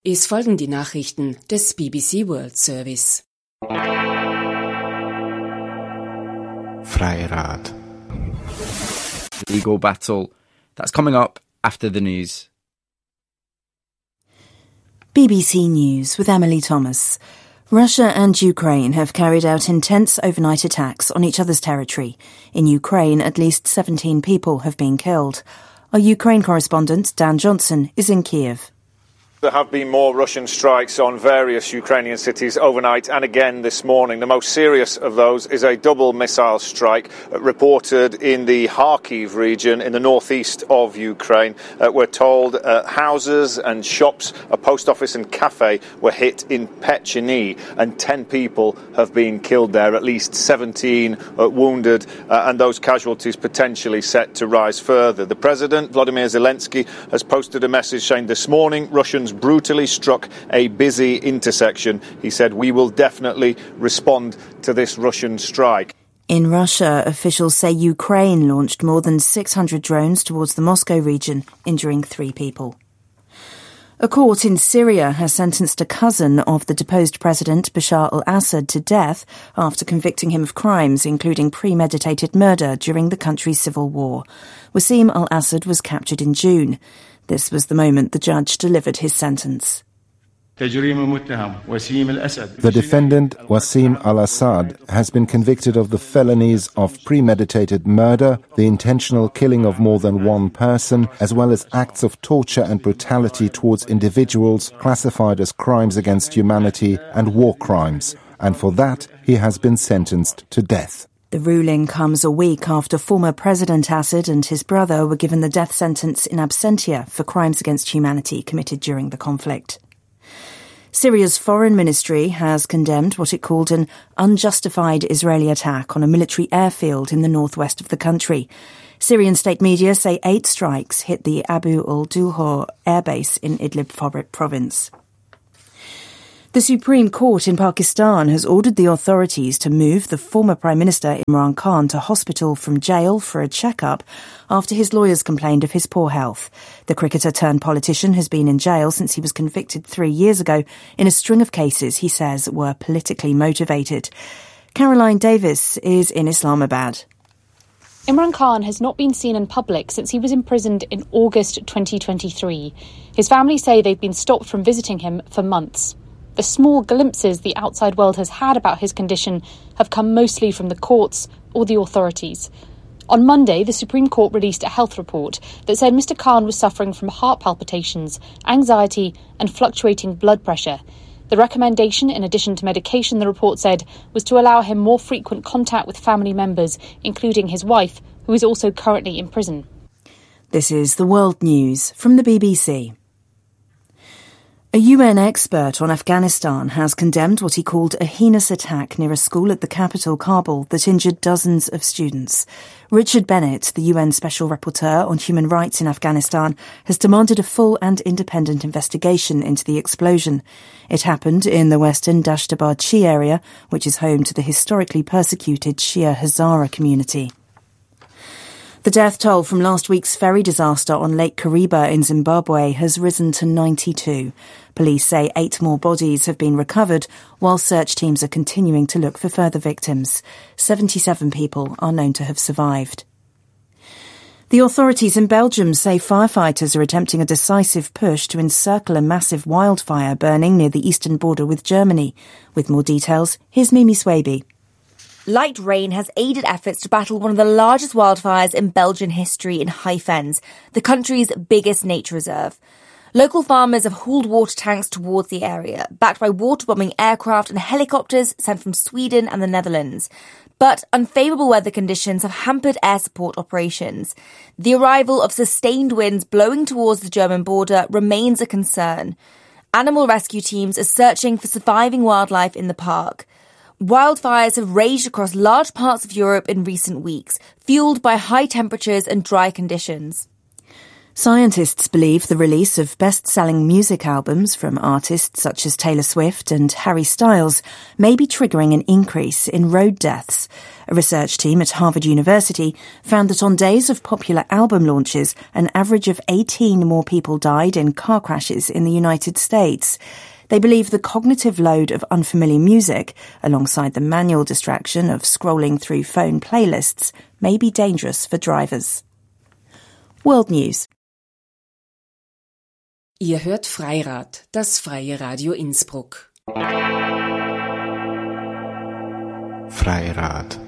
Es folgen die Nachrichten des BBC World Service. Freirad. Legal battle. That's coming up after the news. BBC News with Emily Thomas. Russia and Ukraine have carried out intense overnight attacks on each other's territory. In Ukraine, at least 17 people have been killed. Our Ukraine correspondent, Dan Johnson, is in Kiev. There have been more Russian strikes on various Ukrainian cities overnight and again this morning. The most serious of those is a double missile strike reported in the Kharkiv region in the northeast of Ukraine. We're told houses and shops, a post office and cafe were hit in Pecheny and 10 people have been killed there, at least 17 wounded, and those casualties potentially set to rise further. The President, Volodymyr Zelensky, has posted a message saying this morning Russians brutally struck a busy intersection. He said, "We will definitely respond to this Russian strike." In Russia, officials say Ukraine launched more than 600 drones towards the Moscow region, injuring 3 people. A court in Syria has sentenced a cousin of the deposed President Bashar al-Assad to death after convicting him of crimes, including premeditated murder during the country's civil war. Wassim al-Assad was captured in June. This was the moment the judge delivered his sentence. The defendant, Wassim al-Assad, has been convicted of the felonies of premeditated murder, the intentional killing of more than one person, as well as acts of torture and brutality towards individuals classified as crimes against humanity and war crimes, and for that he has been sentenced to death. The ruling comes a week after former President Assad and his brother were given the death sentence in absentia for crimes against humanity committed during the conflict. Syria's foreign ministry has condemned what it called an unjustified Israeli attack on a military airfield in the northwest of the country. Syrian state media say 8 strikes hit the Abu al-Duhur airbase in Idlib province. The Supreme Court in Pakistan has ordered the authorities to move the former Prime Minister Imran Khan to hospital from jail for a checkup after his lawyers complained of his poor health. The cricketer-turned-politician has been in jail since he was convicted 3 years ago in a string of cases he says were politically motivated. Caroline Davis is in Islamabad. Imran Khan has not been seen in public since he was imprisoned in August 2023. His family say they've been stopped from visiting him for months. The small glimpses the outside world has had about his condition have come mostly from the courts or the authorities. On Monday, the Supreme Court released a health report that said Mr. Khan was suffering from heart palpitations, anxiety and fluctuating blood pressure. The recommendation, in addition to medication, the report said, was to allow him more frequent contact with family members, including his wife, who is also currently in prison. This is the World News from the BBC. A UN expert on Afghanistan has condemned what he called a heinous attack near a school at the capital, Kabul, that injured dozens of students. Richard Bennett, the UN Special Rapporteur on Human Rights in Afghanistan, has demanded a full and independent investigation into the explosion. It happened in the western Dashtabad Shi area, which is home to the historically persecuted Shia Hazara community. The death toll from last week's ferry disaster on Lake Kariba in Zimbabwe has risen to 92. Police say 8 more bodies have been recovered, while search teams are continuing to look for further victims. 77 people are known to have survived. The authorities in Belgium say firefighters are attempting a decisive push to encircle a massive wildfire burning near the eastern border with Germany. With more details, here's Mimi Swaby. Light rain has aided efforts to battle one of the largest wildfires in Belgian history in High Fens, the country's biggest nature reserve. Local farmers have hauled water tanks towards the area, backed by water-bombing aircraft and helicopters sent from Sweden and the Netherlands. But unfavourable weather conditions have hampered air support operations. The arrival of sustained winds blowing towards the German border remains a concern. Animal rescue teams are searching for surviving wildlife in the park. Wildfires have raged across large parts of Europe in recent weeks, fueled by high temperatures and dry conditions. Scientists believe the release of best-selling music albums from artists such as Taylor Swift and Harry Styles may be triggering an increase in road deaths. A research team at Harvard University found that on days of popular album launches, an average of 18 more people died in car crashes in the United States. They believe the cognitive load of unfamiliar music, alongside the manual distraction of scrolling through phone playlists, may be dangerous for drivers. World News. Ihr hört Freirad, das freie Radio Innsbruck. Freirad.